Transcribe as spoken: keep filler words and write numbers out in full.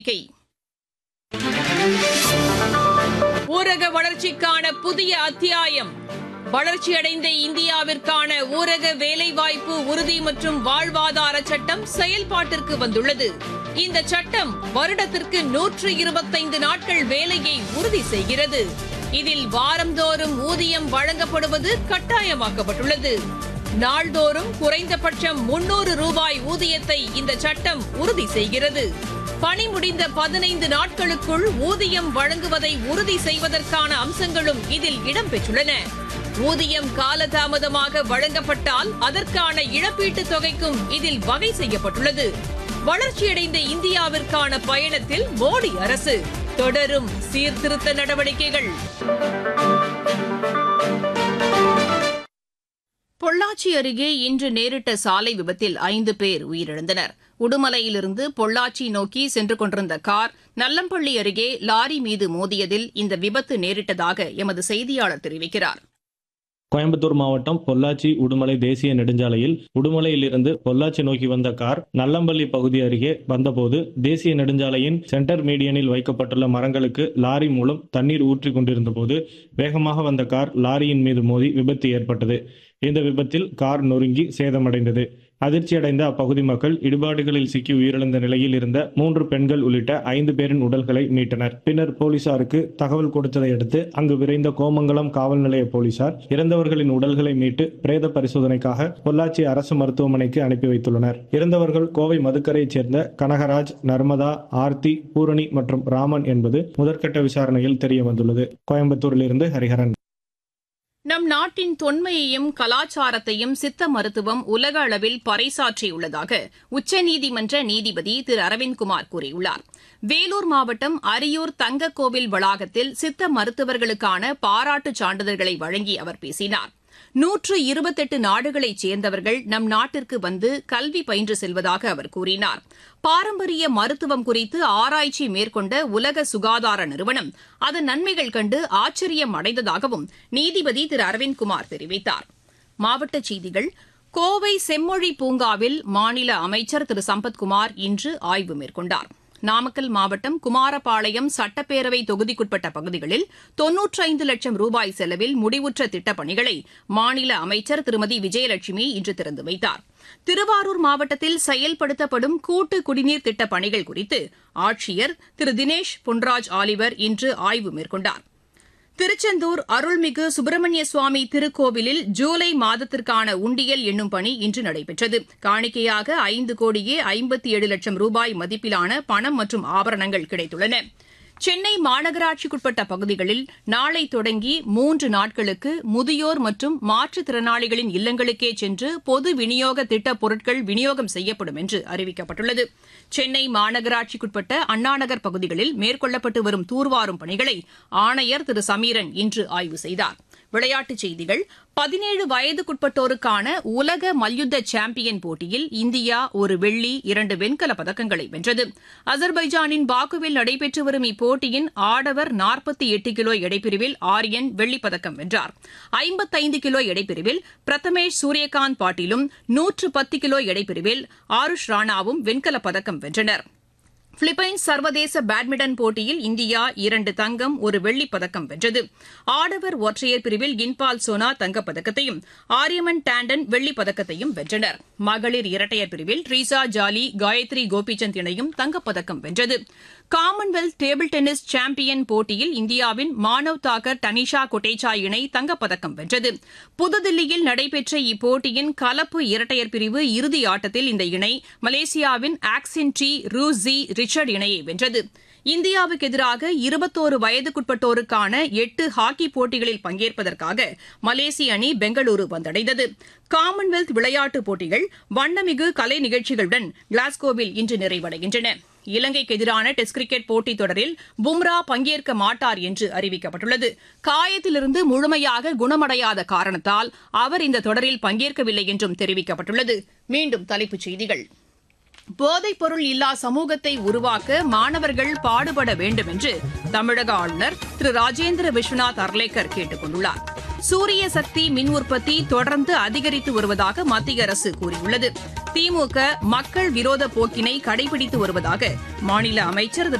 ஊரக வளர்ச்சிக்கான புதிய அத்தியாயம். வளர்ச்சியடைந்த இந்தியாவிற்கான ஊரக வேலைவாய்ப்பு உறுதி மற்றும் வாழ்வாதார சட்டம் செயல்பாட்டிற்கு வந்துள்ளது. இந்த சட்டம் வருடத்திற்கு நூற்று இருபத்தைந்து நாட்கள் வேலையை உறுதி செய்கிறது. இதில் வாரந்தோறும் ஊதியம் வழங்கப்படுவது கட்டாயமாக்கப்பட்டுள்ளது. நாள்தோறும் குறைந்தபட்சம் முன்னூறு ரூபாய் ஊதியத்தை இந்த சட்டம் உறுதி செய்கிறது. பணி முடிந்த பதினைந்து நாட்களுக்குள் ஊதியம் வழங்குவதை உறுதி செய்வதற்கான அம்சங்களும் இதில் இடம்பெற்றுள்ளன. ஊதியம் காலதாமதமாக வழங்கப்பட்டால் அதற்கான இழப்பீட்டுத் தொகைக்கும் இதில் வகை செய்யப்பட்டுள்ளது. வளர்ச்சியடைந்த இந்தியாவிற்கான பயணத்தில் மோடி அரசு தொடரும் சீர்திருத்த நடவடிக்கைகள். பொள்ளாச்சி அருகே இன்று நேரிட்ட சாலை விபத்தில் ஐந்து பேர் உயிரிழந்தனர். உடுமலையிலிருந்து பொள்ளாச்சி நோக்கி சென்று கொண்டிருந்த கார் நல்லம்பள்ளி அருகே லாரி மீது மோதியதில் இந்த விபத்து நேரிட்டதாக எமது செய்தியாளர் தெரிவிக்கிறார். கோயம்புத்தூர் மாவட்டம் பொள்ளாச்சி உடுமலை தேசிய நெடுஞ்சாலையில் உடுமலையிலிருந்து பொள்ளாச்சி நோக்கி வந்த கார் நல்லம்பள்ளி பகுதி அருகே வந்தபோது தேசிய நெடுஞ்சாலையின் சென்டர் மீடியனில் வைக்கப்பட்டுள்ள மரங்களுக்கு லாரி மூலம் தண்ணீர் ஊற்றிக் கொண்டிருந்த போது வேகமாக வந்த கார் லாரியின் மீது மோதி விபத்து ஏற்பட்டது. இந்த விபத்தில் கார் நொறுங்கி சேதமடைந்தது. அதிர்ச்சியடைந்த அப்பகுதி மக்கள் இடுபாடுகளில் சிக்கி உயிரிழந்த நிலையில் இருந்த மூன்று பெண்கள் உள்ளிட்ட ஐந்து பேரின் உடல்களை மீட்டனர். பின்னர் போலீசாருக்கு தகவல் கொடுத்ததை அடுத்து அங்கு விரைந்த கோமங்கலம் காவல் நிலைய போலீசார் இறந்தவர்களின் உடல்களை மீட்டு பிரேத பரிசோதனைக்காக பொள்ளாச்சி அரசு மருத்துவமனைக்கு அனுப்பி வைத்துள்ளனர். இறந்தவர்கள் கோவை மதுக்கரையைச் சேர்ந்த கனகராஜ், நர்மதா, ஆர்த்தி, பூரணி மற்றும் ராமன் என்பது முதற்கட்ட விசாரணையில் தெரிய வந்துள்ளது. கோயம்புத்தூரிலிருந்து ஹரிஹரன். நம் நாட்டின் தொன்மையையும் கலாச்சாரத்தையும் சித்த மருத்துவம் உலக அளவில் பறைசாற்றியுள்ளதாக உச்சநீதிமன்ற நீதிபதி திரு அரவிந்த்குமார் கூறியுள்ளார். வேலூர் மாவட்டம் அரியூர் தங்கக்கோவில் வளாகத்தில் சித்த மருத்துவர்களுக்கான பாராட்டுச் சான்றிதழ்களை வழங்கி அவர் பேசினார். நூற்று இருபத்தெட்டு நாடுகளைச் சேர்ந்தவர்கள் நம் நாட்டிற்கு வந்து கல்வி பயின்று செல்வதாக அவர் கூறினார். பாரம்பரிய மருத்துவம் குறித்து ஆராய்ச்சி மேற்கொண்ட உலக சுகாதார நிறுவனம் அதன் நன்மைகள் கண்டு ஆச்சரியம் அடைந்ததாகவும் நீதிபதி திரு அரவிந்த்குமார் தெரிவித்தார். மாவட்டச் செய்திகள். கோவை செம்மொழி பூங்காவில் மாநில அமைச்சர் திரு சம்பத்குமார் இன்று ஆய்வு மேற்கொண்டார். நாமக்கல் மாவட்டம் குமாரபாளையம் சட்டப்பேரவை தொகுதிக்குட்பட்ட பகுதிகளில் தொன்னூற்றைந்து லட்சம் ரூபாய் செலவில் முடிவுற்ற திட்டப் பணிகளை மாநில அமைச்சர் திருமதி விஜயலட்சுமி இன்று திறந்து வைத்தார். திருவாரூர் மாவட்டத்தில் செயல்படுத்தப்படும் கூட்டு குடிநீர் திட்டப் பணிகள் குறித்து ஆட்சியர் திரு தினேஷ் பொன்ராஜ் ஆலிவர் இன்று ஆய்வு மேற்கொண்டார். திருச்செந்தூர் அருள்மிகு சுப்பிரமணிய சுவாமி திருக்கோவிலில் ஜூலை மாதத்திற்கான உண்டியல் எண்ணும் பணி இன்று நடைபெற்றது. காணிக்கையாக ஐந்து கோடியே ஐம்பத்தி ஏழு லட்சம் ரூபாய் மதிப்பிலான பணம் மற்றும் ஆபரணங்கள் கிடைத்துள்ளன. சென்னை மாநகராட்சிக்குட்பட்ட பகுதிகளில் நாளை தொடங்கி மூன்று நாட்களுக்கு முதியோர் மற்றும் மாற்றுத்திறனாளிகளின் இல்லங்களுக்கே சென்று பொது விநியோக திட்டப் பொருட்கள் விநியோகம் செய்யப்படும் என்று அறிவிக்கப்பட்டுள்ளது. சென்னை மாநகராட்சிக்குட்பட்ட அண்ணாநகர் பகுதிகளில் மேற்கொள்ளப்பட்டு வரும் தூர்வாரும் பணிகளை ஆணையர் திரு சமீரன் இன்று ஆய்வு செய்தார். விளையாட்டுச் செய்திகள். பதினேழு வயதுக்குட்பட்டோருக்கான உலக மல்யுத்த சாம்பியன் போட்டியில் இந்தியா ஒரு வெள்ளி, இரண்டு வெண்கலப் பதக்கங்களை வென்றது. அசர்பைஜானின் பாக்குவில் நடைபெற்று வரும் இப்போட்டியின் ஆடவர் நாற்பத்தி எட்டு கிலோ எடைப்பிரிவில் ஆரியன் வெள்ளிப் பதக்கம் வென்றார். ஐம்பத்தைந்து கிலோ எடைப்பிரிவில் பிரதமேஷ் சூரியகாந்த் பாட்டீலும் நூற்று பத்து கிலோ எடைப்பிரிவில் ஆருஷ் ராணாவும் வெண்கலப் பதக்கம் வென்றனர். பிலிப்பைன்ஸ் சர்வதேச பேட்மிண்டன் போட்டியில் இந்தியா இரண்டு தங்கம், ஒரு வெள்ளிப் பதக்கம் வென்றது. ஆடவர் ஒற்றையர் பிரிவில் இன்பால் சோனா தங்கப்பதக்கத்தையும் ஆரியமன் டாண்டன் வெள்ளிப் பதக்கத்தையும் வென்றனர். மகளிர் இரட்டையர் பிரிவில் ட்ரீசா ஜாலி, காயத்ரி கோபிசந்த் இணையும் தங்கப்பதக்கம் வென்றது. காமன்வெல்த் டேபிள் டென்னிஸ் சாம்பியன் போட்டியில் இந்தியாவின் மானவ் தாக்கர், டனிஷா கொட்டேச்சா இணை தங்கப்பதக்கம் வென்றது. புதுதில்லியில் நடைபெற்ற இப்போட்டியின் கலப்பு இரட்டையர் பிரிவு இறுதி ஆட்டத்தில் இந்த இணை மலேசியாவின் ஆக்சின் டி ரூசி ரிச்சர்ட் இணையை வென்றது. இந்தியாவுக்கு எதிராக இருபத்தோரு வயதுக்குட்பட்டோருக்கான எட்டு ஹாக்கி போட்டிகளில் பங்கேற்பதற்காக மலேசிய அணி பெங்களூரு வந்தடைந்தது. காமன்வெல்த் விளையாட்டுப் போட்டிகள் வண்ணமிகு கலை நிகழ்ச்சிகளுடன் கிளாஸ்கோவில் இன்று நிறைவடைகின்றன. இலங்கைக்கு எதிரான டெஸ்ட் கிரிக்கெட் போட்டித் தொடரில் பும்ரா பங்கேற்க மாட்டார் என்று அறிவிக்கப்பட்டுள்ளது. காயத்திலிருந்து முழுமையாக குணமடையாத காரணத்தால் அவர் இந்த தொடரில் பங்கேற்கவில்லை என்றும் தெரிவிக்கப்பட்டுள்ளது. மீண்டும் தலைப்புச் செய்திகள். போதைப்பொருள் இல்லா சமூகத்தை உருவாக்க மாணவர்கள் பாடுபட வேண்டும் என்று தமிழக ஆளுநர் திரு ராஜேந்திர விஸ்வநாத் அர்லேக்கர் கேட்டுக் கொண்டுள்ளார். சூரிய சக்தி மின் உற்பத்தி தொடர்ந்து அதிகரித்து வருவதாக மத்திய அரசு கூறியுள்ளது. திமுக மக்கள் விரோத போக்கினை கடைபிடித்து வருவதாக மாநில அமைச்சர் திரு